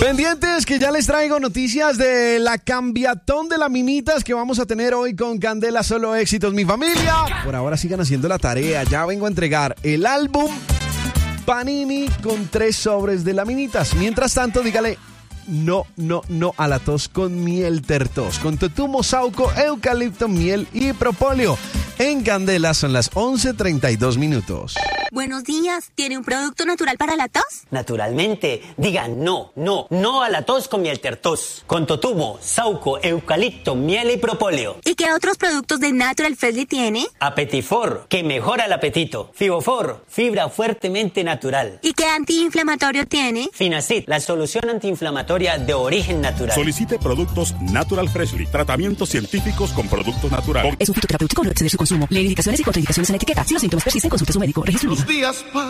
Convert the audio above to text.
Pendientes que ya les traigo noticias de la cambiatón de laminitas que vamos a tener hoy con Candela Solo Éxitos, mi familia. Por ahora sigan haciendo la tarea, ya vengo a entregar el álbum Panini con 3 sobres de laminitas. Mientras tanto, dígale no a la tos con miel tertos, con totumo, sauco, eucalipto, miel y propóleo. En Candela son las 11:32. Buenos días, ¿tiene un producto natural para la tos? Naturalmente, digan no a la tos con miel tertos, con totumo, sauco, eucalipto, miel y propóleo. ¿Y qué otros productos de Natural Freshly tiene? Apetifor, que mejora el apetito. Fibofor, fibra fuertemente natural. ¿Y qué antiinflamatorio tiene? Finacid, la solución antiinflamatoria de origen natural. Solicite productos Natural Freshly, tratamientos científicos con productos naturales. Es un fitoterapéutico, no exceder su consumo. Lee indicaciones y contraindicaciones en la etiqueta. Si los síntomas persisten, consulte a su médico. Registro. Los días